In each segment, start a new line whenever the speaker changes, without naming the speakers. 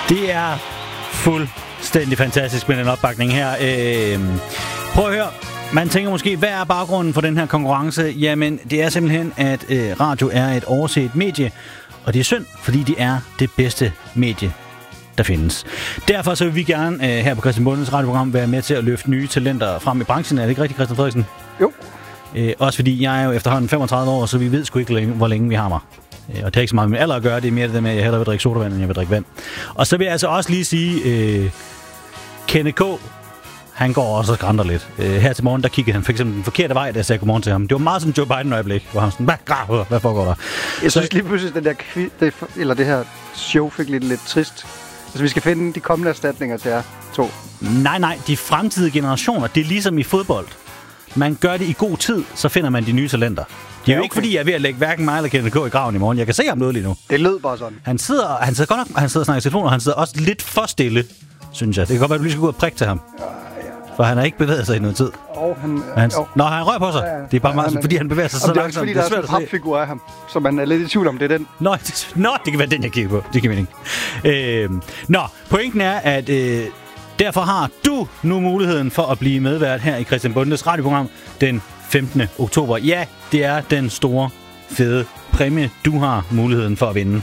Det er fuldstændig fantastisk med den opbakning her. Prøv at høre. Man tænker måske, hvad er baggrunden for den her konkurrence? Jamen, det er simpelthen, at radio er et overset medie, og det er synd, fordi det er det bedste medie, der findes. Derfor så vil vi gerne her på Christian Bondes radioprogram være med til at løfte nye talenter frem i branchen. Er det ikke rigtigt, Christian Frederiksen?
Jo.
Også fordi jeg er jo efterhånden 35 år, så vi ved sgu ikke, hvor længe vi har mig. Og det har ikke så meget med alder at gøre, det er mere det med, at jeg hellere vil drikke sodavand, end jeg vil drikke vand. Og så vil jeg altså også lige sige, Kenneth K., han går også og skrænder lidt. Her til morgen, der kiggede han for eksempel den forkerte vej, da jeg sagde godmorgen til ham. Det var meget som Joe Biden-øjeblik, hvor han sådan, hvad foregår der?
Jeg synes lige pludselig, den der det her show fik lidt trist. Altså, vi skal finde de kommende erstatninger til jer to.
Nej, de fremtidige generationer, det er ligesom i fodbold. Man gør det i god tid, så finder man de nye talenter. Det er jo ikke, fordi jeg er ved at lægge hverken mig eller Kenneth K. i graven i morgen. Jeg kan se ham noget lige nu.
Det lød bare sådan.
Han sidder godt nok, han sidder og snakker i telefonen, og han sidder også lidt for stille, synes jeg. Det kan godt være, at du lige skal gå ud og prikke til ham. Ja. For han har ikke bevæget sig i noget tid.
Han
rører på sig. Ja. Det er bare meget, fordi han bevæger sig så langsomt.
Det er fordi, der er sådan en papfigur af ham, så man er lidt i tvivl om, det er den.
Nå, det kan være den, jeg kigger på. Det kan man ikke. Pointen er, at derfor har du nu muligheden for at blive medvært her i Christian Bondes radioprogram den 15. oktober. Ja, det er den store, fede præmie, du har muligheden for at vinde.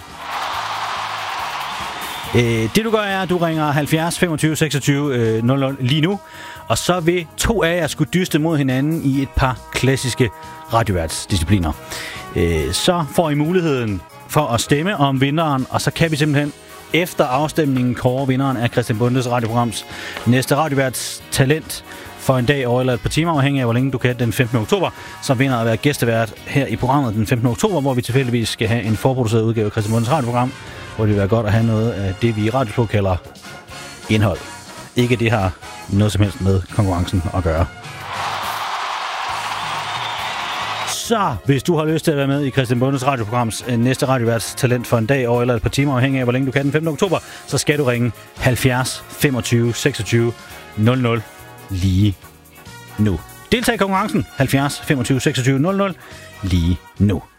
Det du gør er, at du ringer 70 25 26 00 lige nu, og så vil to af jer skulle dyste mod hinanden i et par klassiske radioværtsdiscipliner. Så får I muligheden for at stemme om vinderen, og så kan vi simpelthen efter afstemningen kåre vinderen af Christian Bondes radioprograms næste radioværtstalent for en dag over eller et par timer, afhængig af hvor længe du kan den 15. oktober, som vinder at være gæstevært her i programmet den 15. oktober, hvor vi tilfældigvis skal have en forproduceret udgave af Christian Bondes radioprogram, hvor det vil være godt at have noget af det, vi i Radiosprog kalder indhold. Ikke det har noget som helst med konkurrencen at gøre. Så hvis du har lyst til at være med i Christian Bondes radioprograms næste radioværtstalent for en dag over eller et par timer, afhængig af hvor længe du kan den 15. oktober, så skal du ringe 70 25 26 00 lige nu. Deltag i konkurrencen 70 25 26 00 lige nu.